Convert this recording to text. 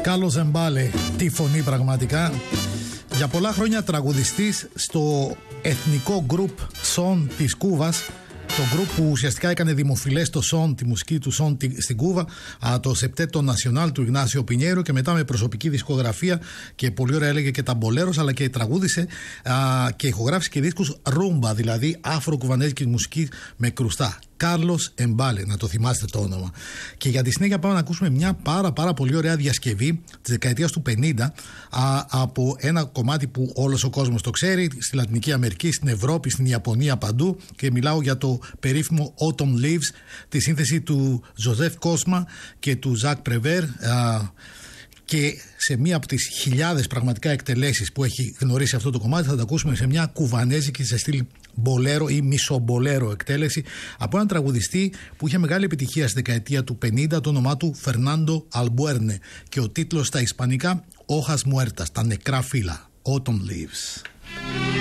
Κάρλος Εμπάλε, τι φωνή πραγματικά. Για πολλά χρόνια τραγουδιστής στο εθνικό γκρουπ Σον της Κούβας, το γκρουπ που ουσιαστικά έκανε δημοφιλές το Σον, τη μουσική του Σον στην Κούβα, το Σεπτέτο Νασιονάλ του Ιγνάσιο Πινιέρο, και μετά με προσωπική δισκογραφία και πολύ ωραία έλεγε και τα μπολέρος, αλλά και τραγούδισε και ηχογράφησε και δίσκους ρούμπα, δηλαδή αφρο-κουβανέζικη μουσική με κρουστά. Κάρλος Εμπάλε, να το θυμάστε το όνομα. Και για τη συνέχεια πάμε να ακούσουμε μια πάρα πολύ ωραία διασκευή της δεκαετίας του 50 από ένα κομμάτι που όλος ο κόσμος το ξέρει, στη Λατινική Αμερική, στην Ευρώπη, στην Ιαπωνία, παντού, και μιλάω για το περίφημο Autumn Leaves, τη σύνθεση του Ζωζεφ Κόσμα και του Ζακ Πρεβέρ, και σε μία από τις χιλιάδες πραγματικά εκτελέσεις που έχει γνωρίσει αυτό το κομμάτι θα το ακούσουμε σε μια κουβανέζικη σε στυλ μπολέρο ή μισομπολέρο εκτέλεση από έναν τραγουδιστή που είχε μεγάλη επιτυχία στη δεκαετία του 50, το όνομά του Φερνάντο Αλμπουέρνε, και ο τίτλος στα ισπανικά Hojas Muertas, τα νεκρά φύλλα, Autumn Leaves.